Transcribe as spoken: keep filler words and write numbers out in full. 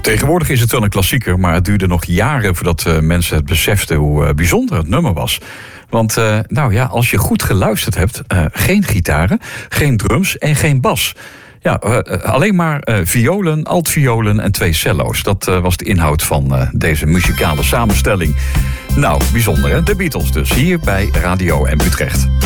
Tegenwoordig is het wel een klassieker, maar het duurde nog jaren voordat uh, mensen het beseften hoe uh, bijzonder het nummer was. Want uh, nou ja, als je goed geluisterd hebt, uh, geen gitaren, geen drums en geen bas. Ja, uh, alleen maar uh, violen, altviolen en twee cello's. Dat uh, was de inhoud van uh, deze muzikale samenstelling. Nou, bijzonder hè? De Beatles dus, hier bij Radio M Utrecht.